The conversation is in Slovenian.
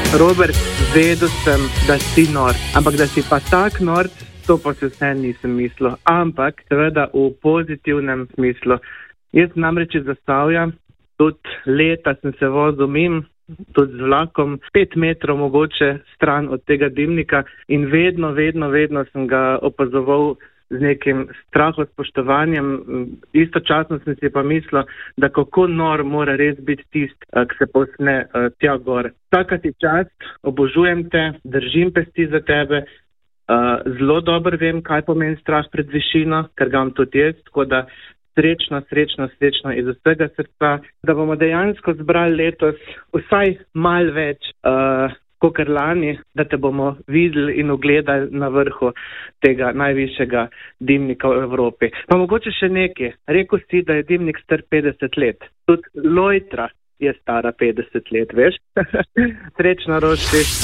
Robert, vedel sem, da si nor, ampak da si pa tak nor, to pa se vse nisem mislil, ampak seveda v pozitivnem smislu. Jaz namreč iz Zasavja, tudi leta sem se vozil mimo, tudi z vlakom, 5 metrov mogoče stran od tega dimnika in vedno sem ga opazoval z nekim strahospoštovanjem. Istočasno sem si pa mislil, da kako nor mora res biti tist, ki se povzpne tja gor. Vsaka ti čast, obožujem te, držim pesti za tebe, zelo dobro vem, kaj pomeni strah pred višino, ker ga imam tudi jaz, tako da srečno iz vsega srca, da bomo dejansko zbrali letos vsaj malo več kakor lani, da te bomo videli in ugledali na vrhu tega najvišjega dimnika v Evropi. Pa mogoče še nekaj. Rekel si, da je dimnik star 50 let. Tudi Lojtra je stara 50 let, veš? Srečno, Roši.